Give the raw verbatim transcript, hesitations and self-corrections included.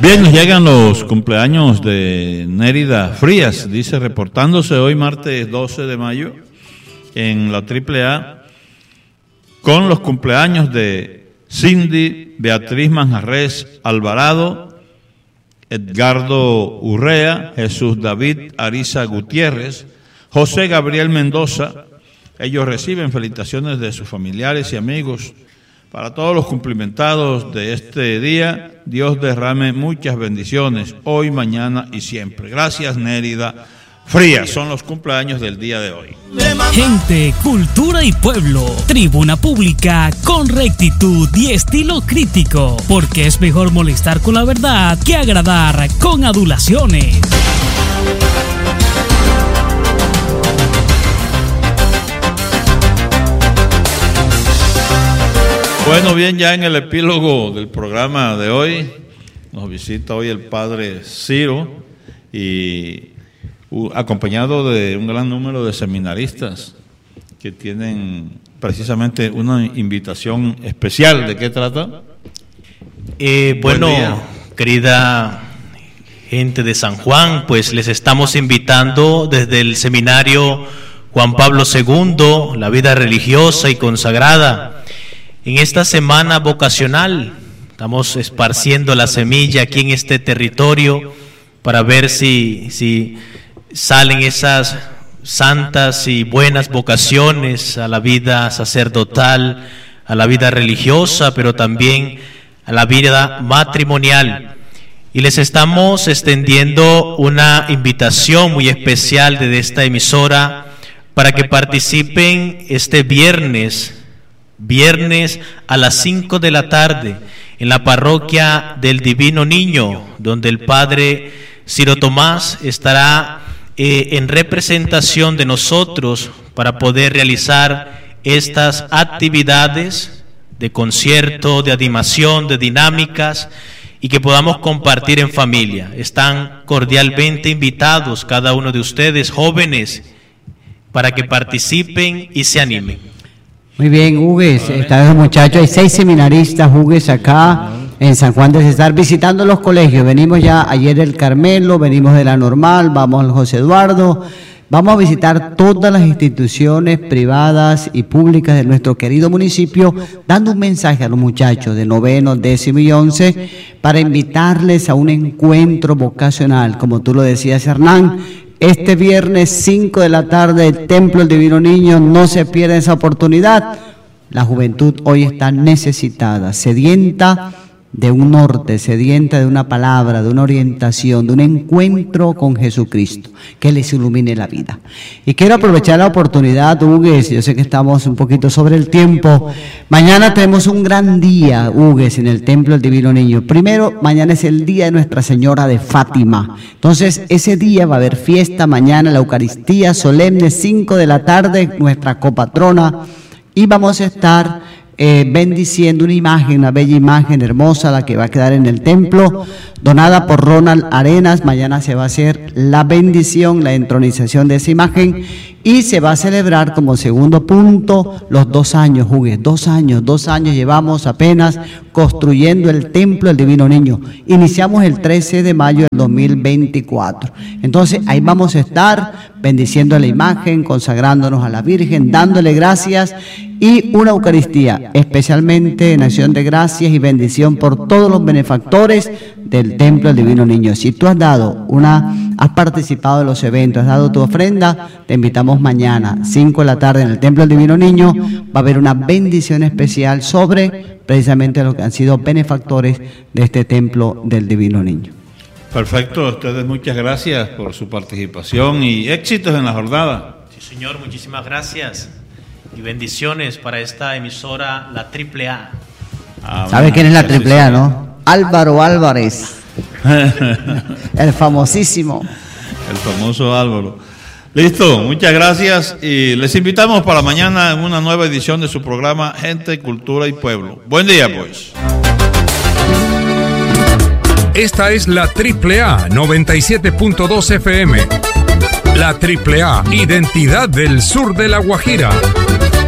Bien, nos llegan los cumpleaños de Nérida Frías, dice, reportándose hoy martes doce de mayo en la triple A con los cumpleaños de Cindy Beatriz Manjarres Alvarado, Edgardo Urrea, Jesús David Ariza Gutiérrez, José Gabriel Mendoza. Ellos reciben felicitaciones de sus familiares y amigos. Para todos los cumplimentados de este día, Dios derrame muchas bendiciones, hoy, mañana y siempre. Gracias, Nérida Frías. Son los cumpleaños del día de hoy. Gente, cultura y pueblo. Tribuna pública con rectitud y estilo crítico. Porque es mejor molestar con la verdad que agradar con adulaciones. Bueno, bien, ya en el epílogo del programa de hoy, nos visita hoy el padre Ciro y uh, acompañado de un gran número de seminaristas que tienen precisamente una invitación especial. ¿De qué trata? Eh, bueno, querida gente de San Juan, pues les estamos invitando desde el seminario Juan Pablo segundo, la vida religiosa y consagrada. En esta semana vocacional estamos esparciendo la semilla aquí en este territorio para ver si, si salen esas santas y buenas vocaciones a la vida sacerdotal, a la vida religiosa, pero también a la vida matrimonial. Y les estamos extendiendo una invitación muy especial desde esta emisora para que participen este viernes Viernes a las cinco de la tarde en la parroquia del Divino Niño, donde el padre Ciro Tomás estará eh, en representación de nosotros para poder realizar estas actividades de concierto, de animación, de dinámicas y que podamos compartir en familia. Están cordialmente invitados cada uno de ustedes, jóvenes, para que participen y se animen. Muy bien, Hugues, están los muchachos, hay seis seminaristas, Hugues, acá en San Juan de Cesar, visitando los colegios. Venimos ya ayer del Carmelo, venimos de la Normal, vamos al José Eduardo, vamos a visitar todas las instituciones privadas y públicas de nuestro querido municipio, dando un mensaje a los muchachos de noveno, décimo y once, para invitarles a un encuentro vocacional, como tú lo decías, Hernán. Este viernes cinco de la tarde, el Templo del Divino Niño, no se pierda esa oportunidad. La juventud hoy está necesitada, sedienta de un norte, sedienta de una palabra, de una orientación, de un encuentro con Jesucristo, que les ilumine la vida. Y quiero aprovechar la oportunidad, Hugues, yo sé que estamos un poquito sobre el tiempo. Mañana tenemos un gran día, Hugues, en el Templo del Divino Niño. Primero, mañana es el día de Nuestra Señora de Fátima. Entonces, ese día va a haber fiesta, mañana la Eucaristía solemne, cinco de la tarde, nuestra copatrona, y vamos a estar Eh, bendiciendo una imagen, una bella imagen hermosa, la que va a quedar en el templo, donada por Ronald Arenas. Mañana se va a hacer la bendición, la entronización de esa imagen, y se va a celebrar como segundo punto los dos años, Hugues, dos años, dos años llevamos apenas construyendo el Templo del Divino Niño. Iniciamos el trece de mayo del dos mil veinticuatro. Entonces ahí vamos a estar bendiciendo la imagen, consagrándonos a la Virgen, dándole gracias, y una Eucaristía, especialmente en acción de gracias y bendición por todos los benefactores del Templo del Divino Niño. Si tú has dado una, has participado de los eventos, has dado tu ofrenda, te invitamos mañana, cinco de la tarde, en el Templo del Divino Niño. Va a haber una bendición especial sobre precisamente los que han sido benefactores de este Templo del Divino Niño. Perfecto, a ustedes muchas gracias por su participación y éxitos en la jornada. Sí, señor, muchísimas gracias y bendiciones para esta emisora, la triple A. Ah, ¿sabe quién es la triple A, no? Álvaro Álvarez, el famosísimo. El famoso Álvaro. Listo, muchas gracias y les invitamos para mañana en una nueva edición de su programa Gente, Cultura y Pueblo. Buen día, pues. Esta es la triple A noventa y siete punto dos F M. La triple A, identidad del sur de La Guajira.